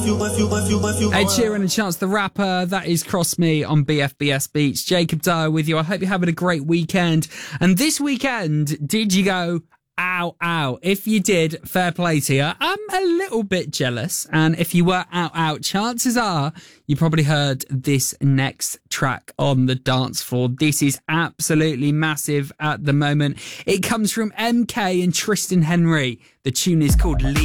Ed Sheeran and Chance the Rapper, that is Cross Me on BFBS Beats. Jacob Dyer with you. I hope you're having a great weekend. And this weekend, did you go out? If you did, fair play to you. I'm a little bit jealous. And if you were out, chances are you probably heard this next track on the dance floor. This is absolutely massive at the moment. It comes from MK and Tristan Henry. The tune is called Leave.